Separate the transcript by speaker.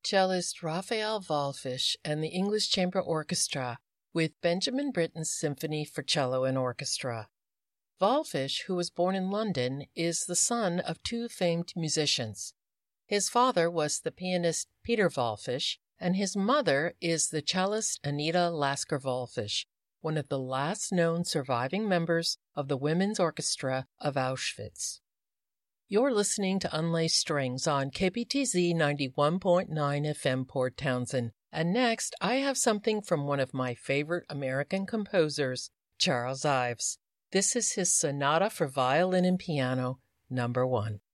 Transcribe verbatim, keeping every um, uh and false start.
Speaker 1: cellist Raphael Wallfisch and the English Chamber Orchestra with Benjamin Britten's Symphony for Cello and Orchestra. Wallfisch, who was born in London, is the son of two famed musicians. His father was the pianist Peter Wallfisch, and his mother is the cellist Anita Lasker-Wallfisch, one of the last known surviving members of the Women's Orchestra of Auschwitz. You're listening to Unlaced Strings on K B T Z ninety-one point nine F M Port Townsend, and next I have something from one of my favorite American composers, Charles Ives. This is his Sonata for Violin and Piano, number one.